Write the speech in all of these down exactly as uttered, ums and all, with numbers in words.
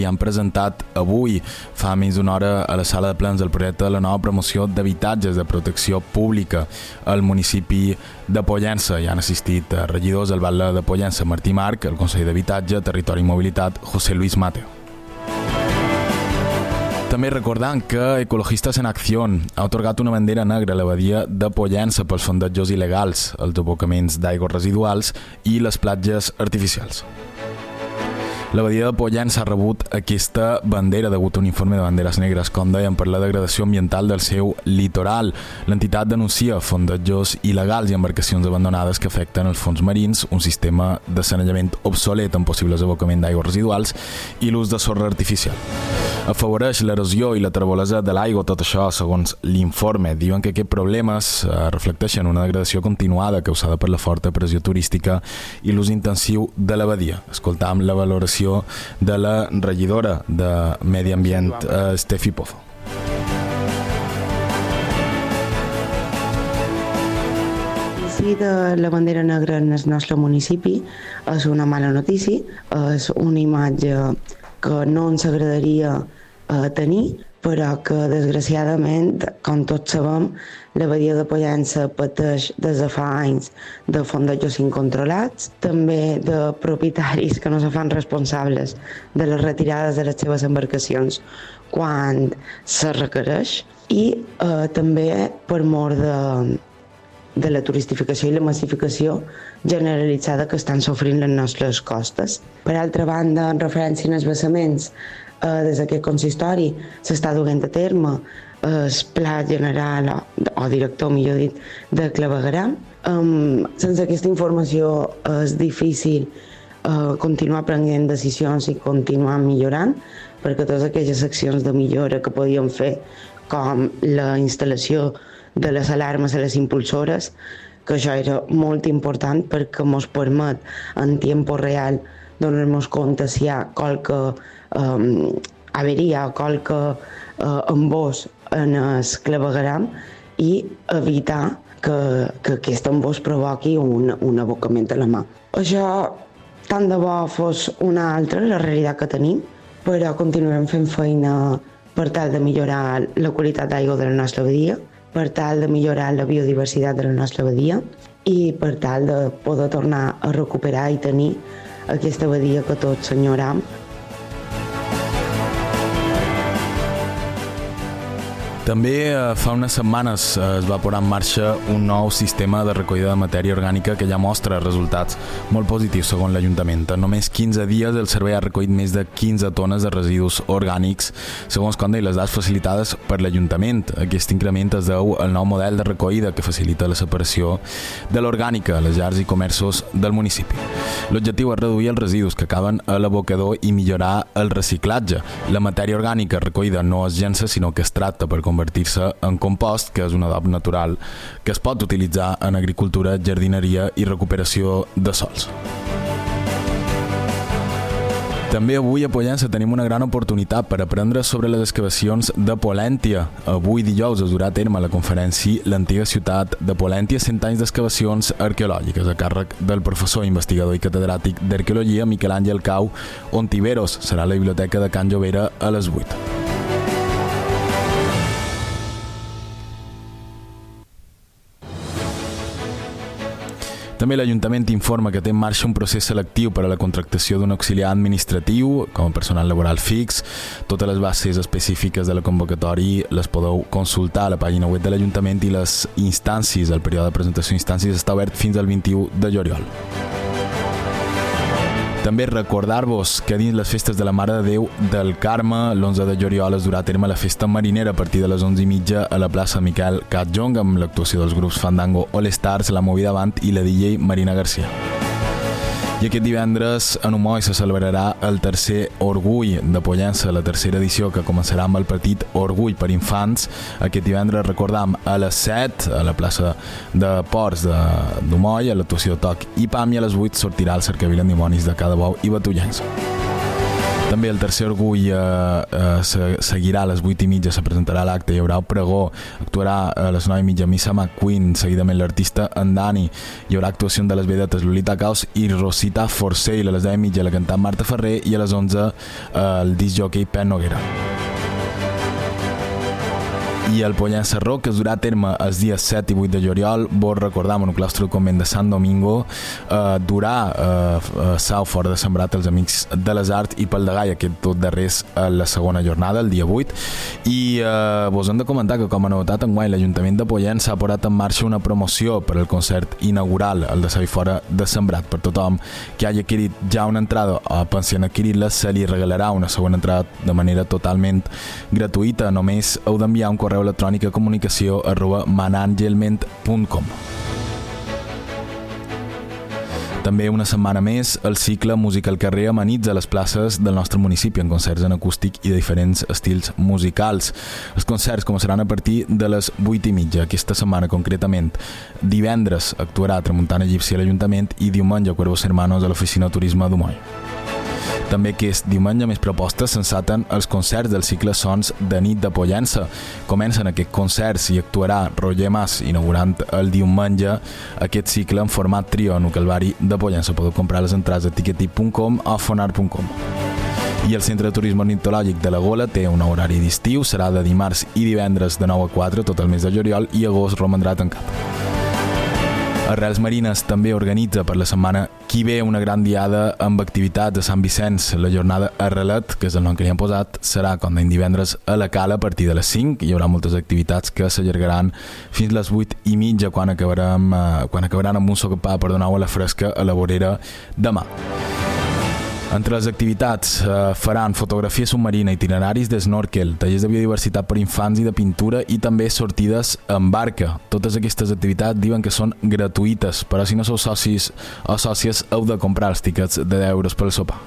i han presentat avui, fa més d'una hora, a la sala de plens el projecte de la nova promoció d'habitatges de protecció pública al municipi de Pollença. Hi han assistit regidors del Batlle de Pollença, Martí Marc, el conseller d'Habitatge, Territori i Mobilitat, José Luis Mateo. També recordant que Ecologistas en Acción ha otorgat una bandera negra a la badia de Pollença pels fondejos il·legals, els abocaments d'aigües residuals i les platges artificials. La badia de Pollença ha rebut aquesta bandera degut a un informe de banderes negres, com deien, per la degradació ambiental del seu litoral. L'entitat denuncia fondejos il·legals i embarcacions abandonades que afecten els fons marins, un sistema de sanejament obsolet amb possibles abocaments d'aigües residuals i l'ús de sorra artificial. Afavoreix l'erosió i la terbolesa de l'aigua, tot això, segons l'informe. Diuen que aquests problemes reflecteixen una degradació continuada causada per la forta pressió turística i l'ús intensiu de la badia. Escoltam la valoració de la regidora de Medi Ambient, Estefi Pozo. Sí, de la bandera negra en el nostre municipi és una mala notícia, és una imatge que no ens agradaria eh, tenir, però que desgraciadament, com tots sabem, la badia de Pollença pateix des de fa anys de fondejos incontrolats, també de propietaris que no se fan responsables de les retirades de les seves embarcacions quan se requereix i eh, també per mor de, de la turistificació i la massificació generalitzada que estan sofrint les nostres costes. Per altra banda, en referència als vessaments, eh, des d'aquest consistori s'està duent a terme el pla general o, o director, millor dit, de clavegueram. Um, sense aquesta informació és difícil uh, continuar prenent decisions i continuar millorant, perquè totes aquelles accions de millora que podíem fer, com la instal·lació de les alarmes a les impulsores, que això era molt important perquè ens permet en temps real donar-nos compte si hi ha qualque um, averia o qualque uh, embòs en el clavegueram i evitar que, que aquest embòs provoqui un, un abocament a la mà. Això tant de bo fos una altra, la realitat que tenim, però continuarem fent feina per tal de millorar la qualitat d'aigua de la nostra badia, per tal de millorar la biodiversitat de la nostra badia i per tal de poder tornar a recuperar i tenir aquesta badia que tots enyoram. També fa unes setmanes es va posar en marxa un nou sistema de recollida de matèria orgànica que ja mostra resultats molt positius segons l'Ajuntament. En només quinze dies el servei ha recollit més de quinze tones de residus orgànics, segons com deia les dades facilitades per l'Ajuntament. Aquest increment es deu al nou model de recollida que facilita la separació de l'orgànica a les llars i comerços del municipi. L'objectiu és reduir els residus que acaben a l'abocador i millorar el reciclatge. La matèria orgànica recollida no es llença, sinó que es tracta per convertir-se en compost, que és un adob natural que es pot utilitzar en agricultura, jardineria i recuperació de sòls. També avui a Pollença tenim una gran oportunitat per aprendre sobre les excavacions de Polèntia. Avui dijous es durà a terme la conferència L'antiga ciutat de Polèntia, cent anys d'excavacions arqueològiques, a càrrec del professor, investigador i catedràtic d'arqueologia Miquel Àngel Cau Ontiveros. Serà a la biblioteca de Can Llobera a les vuit. També l'Ajuntament informa que té en marxa un procés selectiu per a la contractació d'un auxiliar administratiu com a personal laboral fix. Totes les bases específiques de la convocatòria les podeu consultar a la pàgina web de l'Ajuntament i les instàncies, el període de presentació d'instàncies està obert fins al vint-i-u de juliol. També recordar-vos que dins les festes de la Mare de Déu del Carme, l'onze de juliol es durà a terme la festa marinera a partir de les onze i mitja a la plaça Miquel Catjong amb l'actuació dels grups Fandango All Stars, La Movida Band i la D J Marina Garcia. I aquest divendres a Numoi se celebrarà el tercer Orgull de Pollença, la tercera edició que començarà amb el petit Orgull per infants. Aquest divendres, recordam, a les set a la plaça de Ports de Numoi, a l'actuació Toc i Pam, i a les vuit sortirà el cercavil amb dimonis de cada bou i batullencs. També el tercer orgull eh, eh, se, seguirà a les vuit i mitja, se presentarà l'acte, hi haurà el pregó, actuarà a les nou i mitja Missa McQueen, seguidament l'artista en Dani, hi haurà actuació de les vedetes Lolita Caos i Rosita Forcell, a les deu i mitja la cantant Marta Ferrer i a les onze eh, el disc jockey Pep Noguera. I el Pollença Rock, que es durà a terme els dies set i vuit de juliol, vos recordam en el claustre del convent de Sant Domingo, eh, durà eh, sau fora de Sembrat els Amics de les Arts i pel de Gai, aquest tot darrers a la segona jornada, el dia vuit. I eh, vos hem de comentar que com a novetat enguany l'Ajuntament de Pollença ha posat en marxa una promoció per al concert inaugural, el de sau fora de Sembrat. Per tothom que hagi adquirit ja una entrada o pensi en adquirir-la, se li regalarà una segona entrada de manera totalment gratuïta. Només heu d'enviar un correu electrònic a comunicació arroba manangelment punt com. També una setmana més el cicle Música al carrer amenitza les places del nostre municipi en concerts en acústic i de diferents estils musicals. Els concerts començaran a partir de les vuit i mitja. Aquesta setmana concretament divendres actuarà Tramuntana Egípcia a l'Ajuntament i diumenge Cuervos Hermanos a l'Oficina de Turisme d'Humoll. També aquest diumenge més propostes s'enceten els concerts del cicle Sons de nit de Pollença. Comencen aquests concerts i actuarà Roger Mas inaugurant el diumenge aquest cicle en format trio en el Calvari de Pollença. Podeu comprar les entrades a tiquetip punt com o fonar punt com. I el Centre de Turisme Ornitològic de la Gola té un horari d'estiu, serà de dimarts i divendres de nou a quatre tot el mes de juliol i agost romandrà tancat. Arrels Marines també organitza per la setmana que ve una gran diada amb activitats a Sant Vicenç. La jornada Arrelet, que és el nom que li han posat, serà com d'any divendres a la Cala a partir de les cinc. Hi haurà moltes activitats que s'allargaran fins les vuit i mitja quan acabarem, eh, quan acabaran amb un sopar per donar a la fresca a la vorera demà. Entre les activitats eh, faran fotografia submarina, itineraris d'snorkel, tallers de biodiversitat per infants i de pintura i també sortides en barca. Totes aquestes activitats diuen que són gratuïtes, però si no sou socis o sòcies heu de comprar els tiquets de deu euros per al sopar.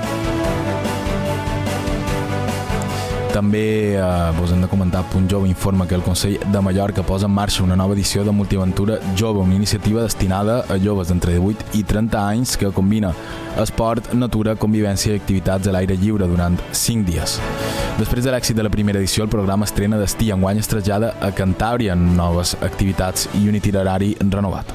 També eh, vos hem de comentar, Punt Jove informa que el Consell de Mallorca posa en marxa una nova edició de Multiaventura Jove, una iniciativa destinada a joves d'entre divuit i trenta anys que combina esport, natura, convivència i activitats a l'aire lliure durant cinc dies. Després de l'èxit de la primera edició, el programa estrena destí, enguany es trasllada a Cantàbria amb noves activitats i un itinerari renovat.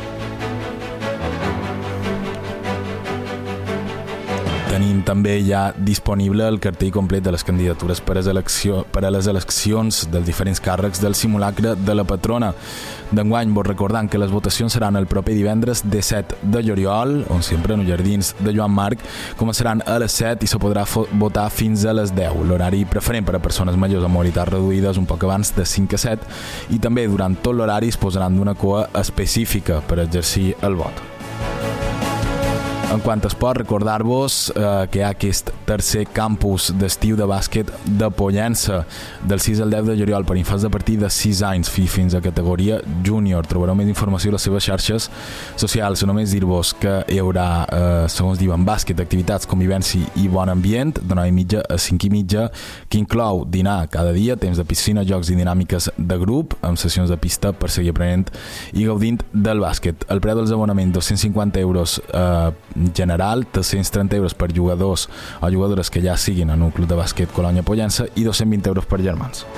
Tenim també ja disponible el cartell complet de les candidatures per a, elecció, per a les eleccions dels diferents càrrecs del simulacre de la patrona d'enguany. Vos recordant que les votacions seran el proper divendres disset de juliol, on sempre en els jardins de Joan Marc, començaran a les set i se podrà votar fins a les deu. L'horari preferent per a persones majors amb mobilitat reduïda és un poc abans de cinc a set i també durant tot l'horari es posaran d'una cua específica per exercir el vot. En quant a esport, recordar-vos eh, que hi ha aquest tercer campus d'estiu de bàsquet de Pollença del sis al deu de juliol per infants de partir de sis anys fins a categoria júnior. Trobareu més informació a les seves xarxes socials. Només dir-vos que hi haurà, eh, segons diuen, bàsquet, activitats, convivència i bon ambient de nou i mitja a cinc i mitja, que inclou dinar cada dia, temps de piscina, jocs i dinàmiques de grup, amb sessions de pista per seguir aprenent i gaudint del bàsquet. El preu dels abonaments, dos-cents cinquanta euros eh, general, tres-cents trenta euros per jugadors o jugadores que ja siguin en un club de bàsquet Colònia Pollença i dos-cents vint euros per germans.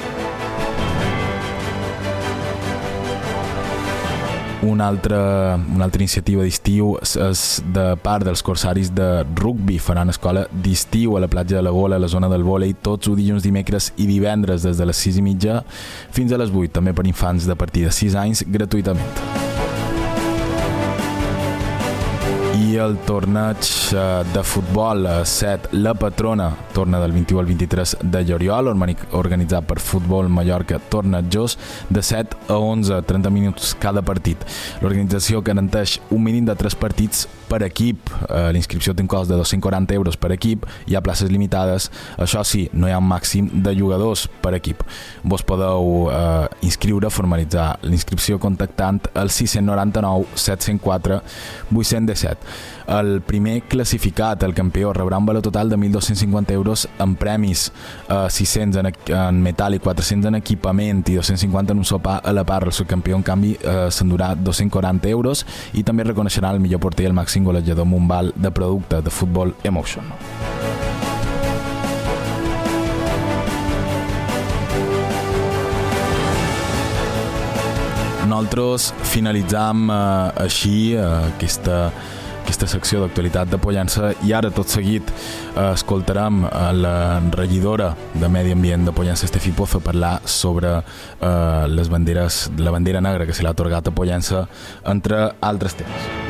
Una altra, una altra iniciativa d'estiu és de part dels corsaris de rugbi. Faran escola d'estiu a la platja de la Gola, a la zona del vòlei, tots els dilluns, dimecres i divendres des de les sis i mitja fins a les vuit, també per infants de partir de sis anys, gratuïtament. I el torneig de futbol set La Patrona torna del vint-i-u al vint-i-tres de juliol, organitzat per Futbol Mallorca Tornejos, de set a onze, trenta minuts cada partit. L'organització garanteix un mínim de tres partits per equip. L'inscripció té un cost de dos-cents quaranta euros per equip, hi ha places limitades, això sí, no hi ha un màxim de jugadors per equip. Vos podeu eh, inscriure, formalitzar l'inscripció contactant al sis nou nou, set zero quatre, vuit zero un set. El primer classificat, el campió, rebrà un valor total de mil dos-cents cinquanta euros en premis, eh, sis-cents en, en metal i quatre-cents en equipament i dos-cents cinquanta en un sopar a la part. El subcampió, en canvi, eh, s'endurà dos-cents quaranta euros i també reconeixerà el millor porter i el màxim golejador amb un val de producte de Futbol Emotion. nosaltres finalitzam eh, així eh, aquesta, aquesta secció d'actualitat de Pollença i ara tot seguit eh, escoltarem a la regidora de Medi Ambient de Pollença, Estefi Pozo, parlar sobre eh, les banderes, la bandera negra que se l'ha atorgat a Pollença, entre altres temes.